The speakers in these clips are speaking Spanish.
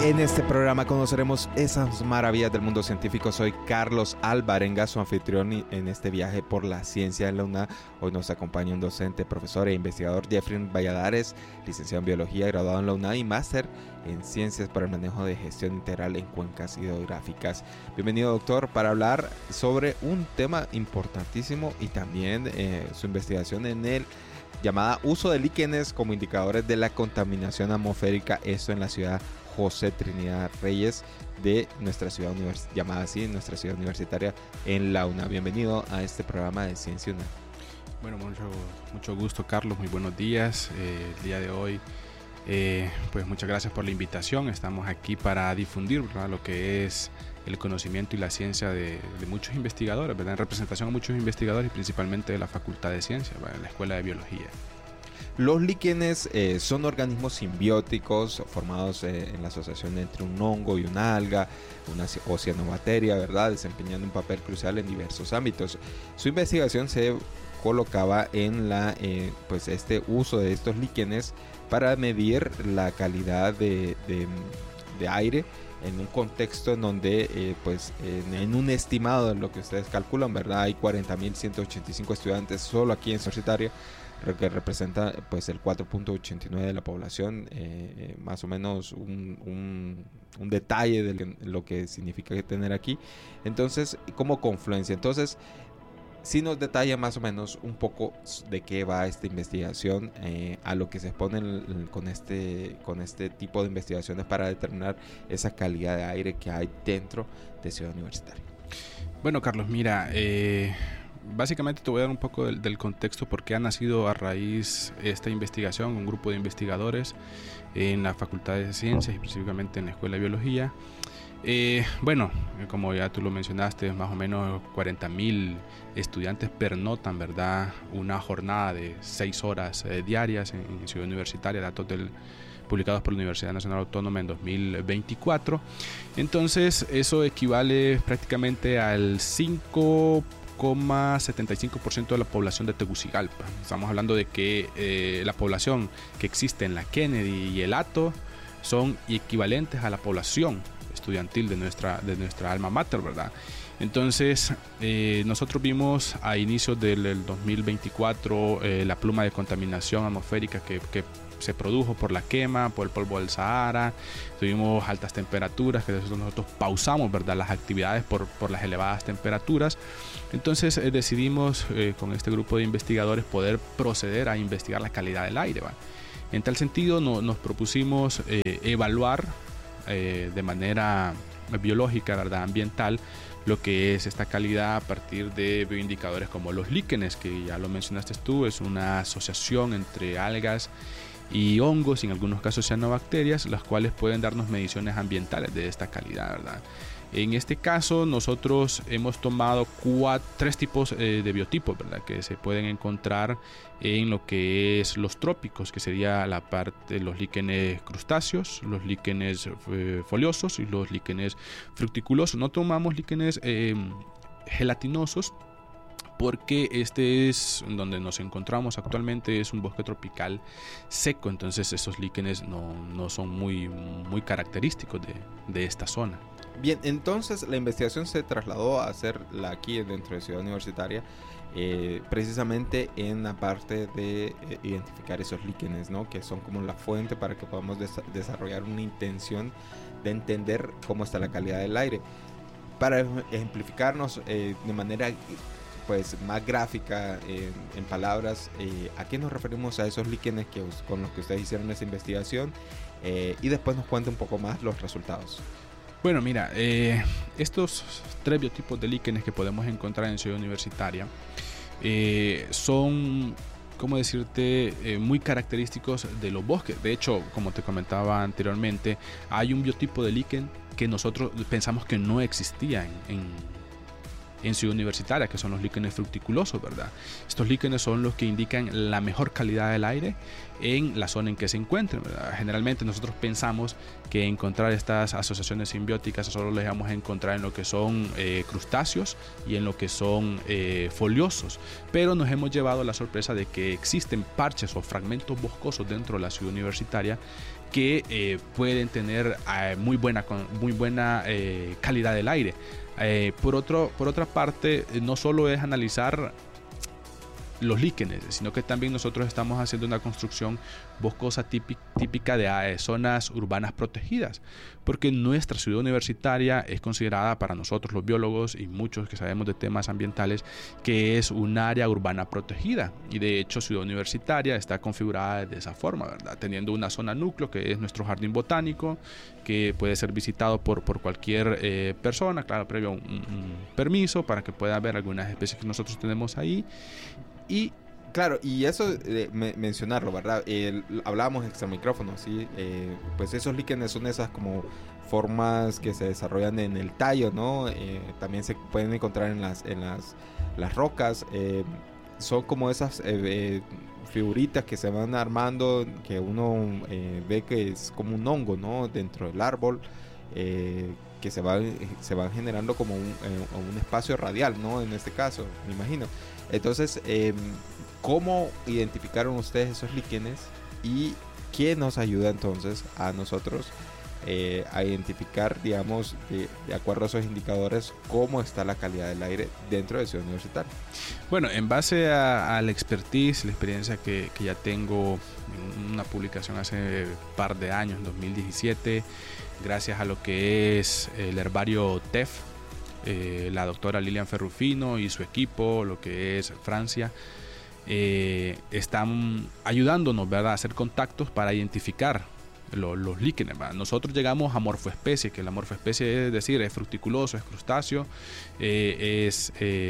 En este programa conoceremos esas maravillas del mundo científico. Soy Carlos Alvarenga, su anfitrión en este viaje por la ciencia en la UNA. Hoy nos acompaña un docente, profesor e investigador, Jeffrey Valladares, licenciado en biología, graduado en la UNA y máster en ciencias para el manejo de gestión integral en cuencas hidrográficas. Bienvenido, doctor, para hablar sobre un tema importantísimo y también su investigación en el llamada uso de líquenes como indicadores de la contaminación atmosférica, esto en la ciudad José Trinidad Reyes de nuestra ciudad llamada así, nuestra ciudad universitaria en la UNA. Bienvenido a este programa de Ciencia UNA. Bueno, mucho gusto, Carlos, muy buenos días. El día de hoy, pues muchas gracias por la invitación. Estamos aquí para difundir, ¿verdad?, lo que es el conocimiento y la ciencia de muchos investigadores, ¿verdad?, en representación a muchos investigadores y principalmente de la Facultad de Ciencias, ¿verdad?, en la Escuela de Biología. Los líquenes son organismos simbióticos formados en la asociación entre un hongo y una alga, una cianobacteria, ¿verdad?, desempeñando un papel crucial en diversos ámbitos. Su investigación se colocaba en pues este uso de estos líquenes para medir la calidad de aire en un contexto en donde, en un estimado de lo que ustedes calculan, ¿verdad?, hay 40.185 estudiantes solo aquí en Universitaria, que representa pues el 4.89 de la población, más o menos un detalle de lo que significa tener aquí. Entonces, como confluencia. Entonces, sí nos detalla más o menos un poco de qué va esta investigación, a lo que se expone con este tipo de investigaciones para determinar esa calidad de aire que hay dentro de Ciudad Universitaria. Bueno, Carlos, mira, básicamente te voy a dar un poco del contexto por qué ha nacido a raíz esta investigación, un grupo de investigadores en la Facultad de Ciencias y específicamente en la Escuela de Biología. Como ya tú lo mencionaste, más o menos 40.000 estudiantes pernotan, ¿verdad?, una jornada de 6 horas diarias en Ciudad Universitaria, datos publicados por la Universidad Nacional Autónoma en 2024. Entonces, eso equivale prácticamente al 5,75% de la población de Tegucigalpa. Estamos hablando de que la población que existe en la Kennedy y el Hato son equivalentes a la población estudiantil de nuestra alma mater, ¿verdad? Entonces, nosotros vimos a inicios del 2024 la pluma de contaminación atmosférica que se produjo por la quema, por el polvo del Sahara. Tuvimos altas temperaturas, que nosotros pausamos, ¿verdad?, las actividades por las elevadas temperaturas. Entonces decidimos con este grupo de investigadores poder proceder a investigar la calidad del aire, ¿va? En tal sentido nos propusimos evaluar de manera biológica, ¿verdad?, ambiental, lo que es esta calidad a partir de bioindicadores como los líquenes, que ya lo mencionaste tú, es una asociación entre algas y hongos, y en algunos casos cianobacterias, las cuales pueden darnos mediciones ambientales de esta calidad, ¿verdad? En este caso nosotros hemos tomado 3 tipos de biotipos, ¿verdad?, que se pueden encontrar en lo que es los trópicos, que sería la parte de los líquenes crustáceos, los líquenes foliosos y los líquenes fructiculosos. No tomamos líquenes gelatinosos, porque este es donde nos encontramos actualmente, es un bosque tropical seco, entonces esos líquenes no son muy característicos de esta zona. Bien, entonces la investigación se trasladó a hacerla aquí dentro de Ciudad Universitaria, precisamente en la parte de identificar esos líquenes, ¿no?, que son como la fuente para que podamos desarrollar una intención de entender cómo está la calidad del aire. Para ejemplificarnos de manera pues más gráfica, en palabras, ¿a qué nos referimos a esos líquenes con los que ustedes hicieron esa investigación? Y después nos cuenta un poco más los resultados. Bueno, mira, estos 3 biotipos de líquenes que podemos encontrar en Ciudad Universitaria son, ¿cómo decirte?, muy característicos de los bosques. De hecho, como te comentaba anteriormente, hay un biotipo de líquen que nosotros pensamos que no existía en Ciudad Universitaria, que son los líquenes fructiculosos, ¿verdad? Estos líquenes son los que indican la mejor calidad del aire en la zona en que se encuentren, ¿verdad? Generalmente nosotros pensamos que encontrar estas asociaciones simbióticas solo las vamos a encontrar en lo que son crustáceos y en lo que son foliosos, pero nos hemos llevado la sorpresa de que existen parches o fragmentos boscosos dentro de la Ciudad Universitaria que pueden tener muy buena calidad del aire. Por otra parte, no solo es analizar los líquenes, sino que también nosotros estamos haciendo una construcción boscosa típica de zonas urbanas protegidas, porque nuestra ciudad universitaria es considerada para nosotros los biólogos y muchos que sabemos de temas ambientales que es un área urbana protegida, y de hecho ciudad universitaria está configurada de esa forma, ¿verdad? Teniendo una zona núcleo que es nuestro jardín botánico, que puede ser visitado por cualquier persona, claro, previo un permiso para que pueda ver algunas especies que nosotros tenemos ahí. Y claro, y eso mencionarlo, ¿verdad? Hablábamos extra micrófono, ¿sí? Pues esos líquenes son esas como formas que se desarrollan en el tallo, ¿no? También se pueden encontrar en las rocas. Son como esas figuritas que se van armando, que uno ve que es como un hongo, ¿no? Dentro del árbol, que se van generando como un espacio radial, ¿no? En este caso, me imagino. Entonces, ¿cómo identificaron ustedes esos líquenes y qué nos ayuda entonces a nosotros a identificar, digamos, de acuerdo a esos indicadores, cómo está la calidad del aire dentro de Ciudad Universitaria? Bueno, en base a la expertise, la experiencia que ya tengo en una publicación hace un par de años, en 2017, gracias a lo que es el herbario TEF, la doctora Lilian Ferrufino y su equipo, lo que es Francia, están ayudándonos, ¿verdad?, a hacer contactos para identificar los líquenes, ¿verdad? Nosotros llegamos a morfoespecie, que la morfoespecie es decir, es fructiculoso, es crustáceo, es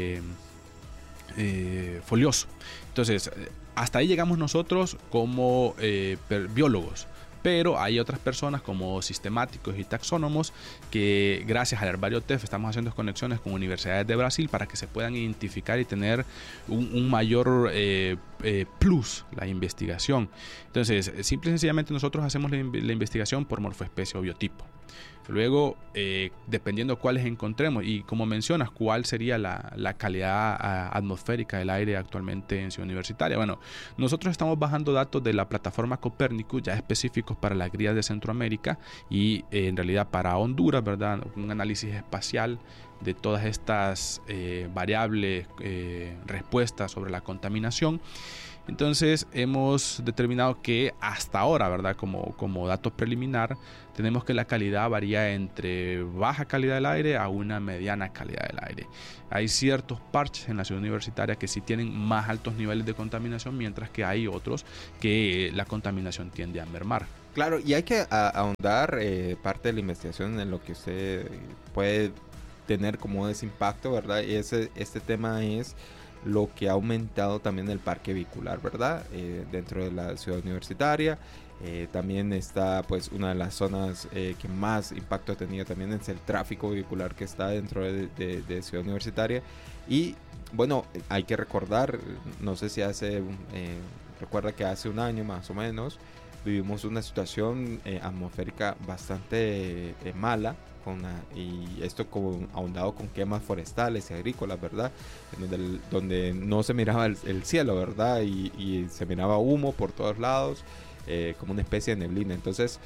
folioso. Entonces, hasta ahí llegamos nosotros como biólogos. Pero hay otras personas como sistemáticos y taxónomos que gracias al herbario TEF estamos haciendo conexiones con universidades de Brasil para que se puedan identificar y tener un mayor plus la investigación. Entonces, simple y sencillamente nosotros hacemos la investigación por morfoespecie o biotipo. Luego, dependiendo cuáles encontremos y como mencionas, cuál sería la calidad atmosférica del aire actualmente en Ciudad Universitaria. Bueno, nosotros estamos bajando datos de la plataforma Copernicus ya específicos para las grías de Centroamérica y en realidad para Honduras, ¿verdad? Un análisis espacial de todas estas variables, respuestas sobre la contaminación. Entonces hemos determinado que hasta ahora, ¿verdad?, como dato preliminar, tenemos que la calidad varía entre baja calidad del aire a una mediana calidad del aire. Hay ciertos parches en la ciudad universitaria que sí tienen más altos niveles de contaminación, mientras que hay otros que la contaminación tiende a mermar. Claro, y hay que ahondar parte de la investigación en lo que usted puede tener como ese impacto, ¿verdad? Y este tema es lo que ha aumentado también el parque vehicular, ¿verdad? Dentro de la ciudad universitaria. También está, pues, una de las zonas que más impacto ha tenido también es el tráfico vehicular que está dentro de ciudad universitaria. Y bueno, hay que recordar, no sé si recuerda que hace un año más o menos vivimos una situación atmosférica bastante mala, y esto ahondado con quemas forestales y agrícolas, ¿verdad? Donde no se miraba el cielo, ¿verdad? Y se miraba humo por todos lados, como una especie de neblina. Entonces,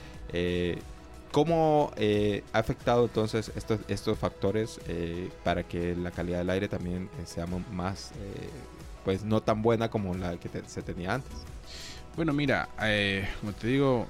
¿cómo ha afectado entonces estos factores para que la calidad del aire también sea más, pues no tan buena como la que se tenía antes? Bueno, mira, como te digo,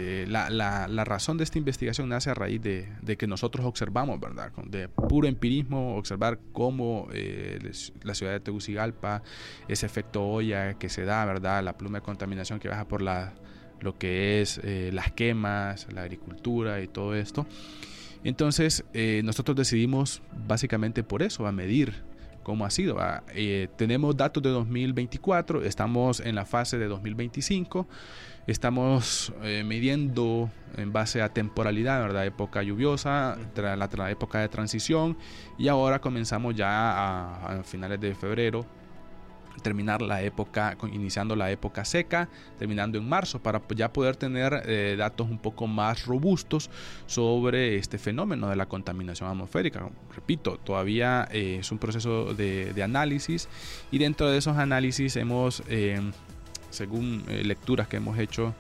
la razón de esta investigación nace a raíz de que nosotros observamos, ¿verdad?, de puro empirismo, observar cómo la ciudad de Tegucigalpa, ese efecto olla que se da, ¿verdad?, la pluma de contaminación que baja por lo que es las quemas, la agricultura y todo esto. Entonces, nosotros decidimos básicamente por eso, a medir cómo ha sido. Tenemos datos de 2024, estamos en la fase de 2025, estamos midiendo en base a temporalidad, ¿verdad?, época lluviosa, la época de transición, y ahora comenzamos ya a finales de febrero, iniciando la época seca, terminando en marzo, para ya poder tener datos un poco más robustos sobre este fenómeno de la contaminación atmosférica. Repito, todavía es un proceso de análisis, y dentro de esos análisis hemos, según lecturas que hemos hecho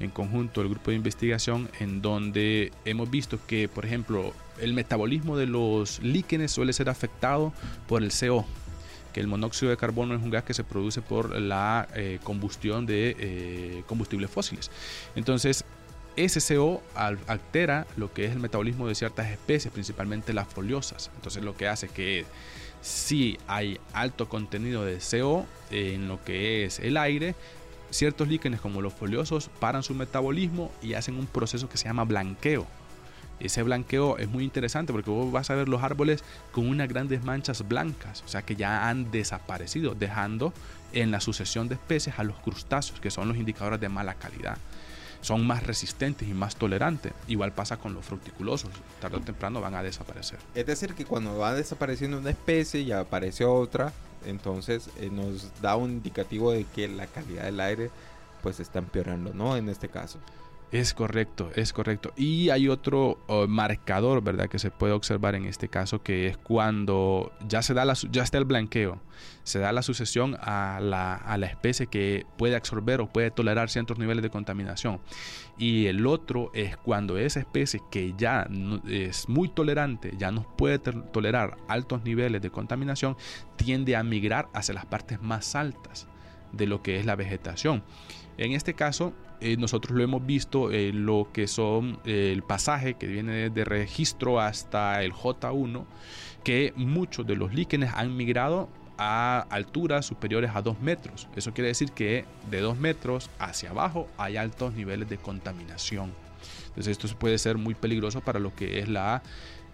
en conjunto el grupo de investigación, en donde hemos visto que, por ejemplo, el metabolismo de los líquenes suele ser afectado por el CO, que el monóxido de carbono es un gas que se produce por la combustión de combustibles fósiles. Entonces, ese CO altera lo que es el metabolismo de ciertas especies, principalmente las foliosas. Entonces, lo que hace que si hay alto contenido de CO en lo que es el aire, ciertos líquenes como los foliosos paran su metabolismo y hacen un proceso que se llama blanqueo. Ese blanqueo es muy interesante porque vos vas a ver los árboles con unas grandes manchas blancas, o sea que ya han desaparecido, dejando en la sucesión de especies a los crustáceos, que son los indicadores de mala calidad. Son más resistentes y más tolerantes. Igual pasa con los fructiculosos, tarde o temprano van a desaparecer. Es decir, que cuando va desapareciendo una especie y aparece otra, entonces nos da un indicativo de que la calidad del aire pues está empeorando, ¿no? En este caso. Es correcto, es correcto. Y hay otro marcador, ¿verdad?, que se puede observar en este caso, que es cuando ya está el blanqueo, se da la sucesión a la especie que puede absorber o puede tolerar ciertos niveles de contaminación. Y el otro es cuando esa especie que ya es muy tolerante, ya no puede tolerar altos niveles de contaminación, tiende a migrar hacia las partes más altas de lo que es la vegetación. En este caso, nosotros lo hemos visto lo que son el pasaje que viene de registro hasta el J1, que muchos de los líquenes han migrado a alturas superiores a 2 metros. Eso quiere decir que de 2 metros hacia abajo hay altos niveles de contaminación. Entonces esto puede ser muy peligroso para lo que es la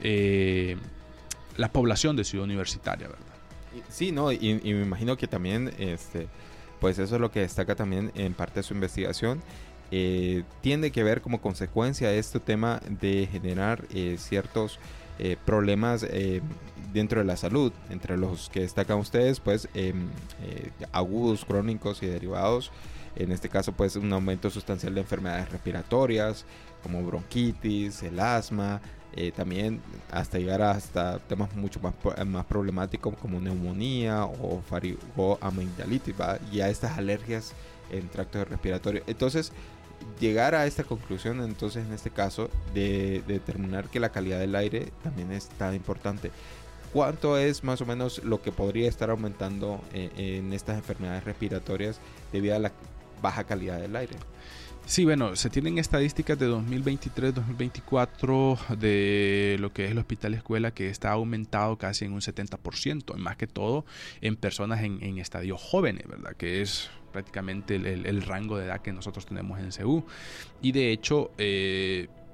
población de Ciudad Universitaria, ¿verdad? Sí, no, y me imagino que también pues eso es lo que destaca también en parte de su investigación. Tiene que ver como consecuencia este tema de generar ciertos problemas dentro de la salud, entre los que destacan ustedes, pues agudos, crónicos y derivados. En este caso, pues un aumento sustancial de enfermedades respiratorias como bronquitis, el asma, también hasta llegar hasta temas mucho más problemáticos como neumonía o amigdalitis, ¿va? Y a estas alergias en tracto respiratorio. Entonces, llegar a esta conclusión, entonces en este caso, de determinar que la calidad del aire también es tan importante. ¿Cuánto es más o menos lo que podría estar aumentando en estas enfermedades respiratorias debido a la baja calidad del aire? Sí, bueno, se tienen estadísticas de 2023-2024 de lo que es el hospital escuela, que está aumentado casi en un 70%, más que todo en personas en estadios jóvenes, ¿verdad? Que es prácticamente el rango de edad que nosotros tenemos en CU. Y de hecho,